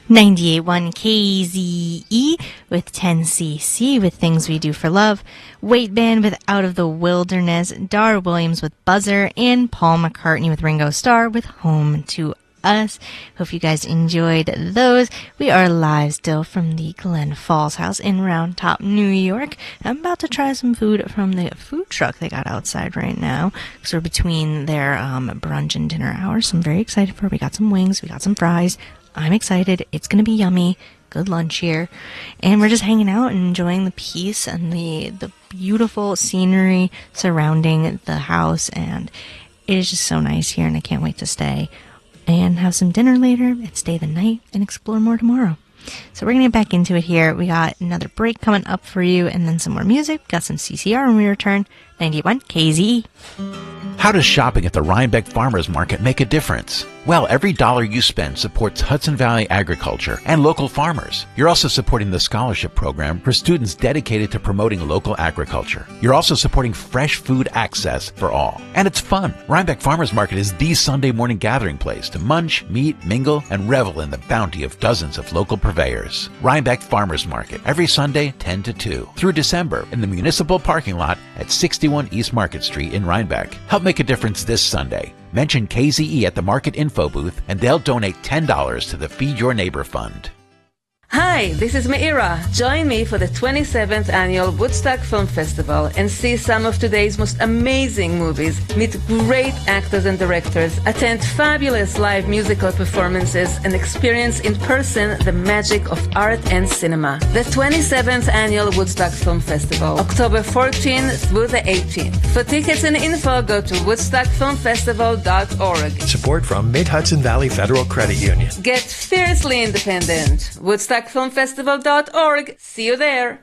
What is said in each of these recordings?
98.1 KZE with 10cc with Things We Do for Love, Weight Band with Out of the Wilderness, Dar Williams with Buzzer, and Paul McCartney with Ringo Starr with Home to Us. Hope you guys enjoyed those. We are live still from the Glen Falls House in Round Top, New York. I'm about to try some food from the food truck they got outside right now. So we're between their brunch and dinner hours. So I'm very excited for it. We got some wings, we got some fries. I'm excited. It's going to be yummy. Good lunch here. And we're just hanging out and enjoying the peace and the beautiful scenery surrounding the house. And it is just so nice here, and I can't wait to stay and have some dinner later and stay the night and explore more tomorrow. So we're going to get back into it here. We got another break coming up for you and then some more music. Got some CCR when we return. 91 KZE. How does shopping at the Rhinebeck Farmers Market make a difference? Well, every dollar you spend supports Hudson Valley agriculture and local farmers. You're also supporting the scholarship program for students dedicated to promoting local agriculture. You're also supporting fresh food access for all. And it's fun. Rhinebeck Farmers Market is the Sunday morning gathering place to munch, meet, mingle, and revel in the bounty of dozens of local purveyors. Rhinebeck Farmers Market, every Sunday 10 to 2 through December in the municipal parking lot at 61 East Market Street in Rhinebeck. Help make a difference this Sunday. Mention KZE at the Market Info booth and they'll donate $10 to the Feed Your Neighbor Fund. Hi, this is Meira. Join me for the 27th Annual Woodstock Film Festival and see some of today's most amazing movies, meet great actors and directors, attend fabulous live musical performances, and experience in person the magic of art and cinema. The 27th Annual Woodstock Film Festival, October 14th through the 18th. For tickets and info, go to woodstockfilmfestival.org. Support from Mid-Hudson Valley Federal Credit Union. Get fiercely independent. woodstockfilmfestival.org. See you there.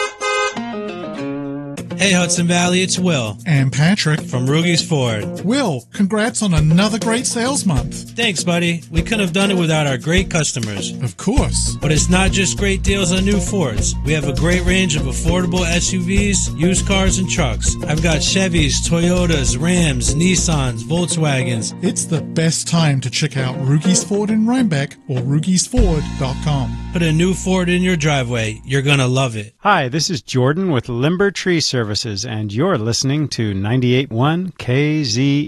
Hey Hudson Valley, it's Will. And Patrick. From Rugy's Ford. Will, congrats on another great sales month. Thanks, buddy. We couldn't have done it without our great customers. Of course. But it's not just great deals on new Fords. We have a great range of affordable SUVs, used cars, and trucks. I've got Chevys, Toyotas, Rams, Nissans, Volkswagens. It's the best time to check out Rugy's Ford in Rhinebeck or rugiesford.com. Put a new Ford in your driveway. You're going to love it. Hi, this is Jordan with Limber Tree Services, and you're listening to 98.1 KZE.